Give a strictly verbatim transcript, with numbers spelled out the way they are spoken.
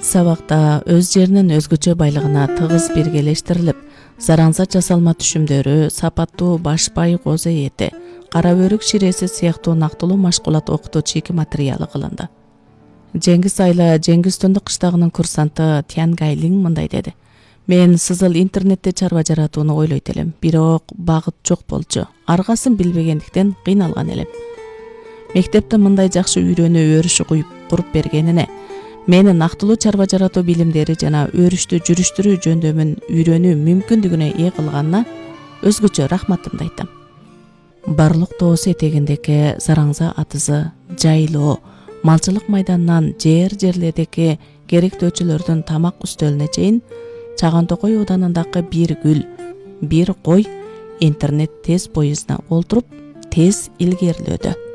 Сабакта өз жеринин өзгөчө байлыгына тыгыз биргелештирилип, зараңза жасалма түшүмдөрү, сапаттуу баш бай козу эти, кара өрүк ширеси сыяктуу нактылуу машгулат окутуучу эки материалы кылынды. Жеңгиз Айла Жеңгизтөндүк кыштагынын курсанты Тян Гайлин мындай деди: Мен сызыл интернетте чарба жаратууну ойлойт элем, бирок багыт жок болчу. Аргасын билбегендиктен кыйналган элем. Мектепте мындай жакшы үйрөнүү өрүшү куюп куруп бергенине, мени нактылуу чарба жаратуу билимдери жана өрүштү жүрүштүрүү жөндөмүн үйрөнүү мүмкүндүгүнө ээ кылганына өзгөчө рахматымды айтам. Барлык тоосу этегиндеги зараңза атызы, жайлоо, малчылык майданынан жер жерлердеги керектөөчүлөрдүн тамак үстөлүнө чейин Чаган Токой ооданындагы бир гүл, бир кой интернет тез поездине олтуруп тез илгерилөөдө.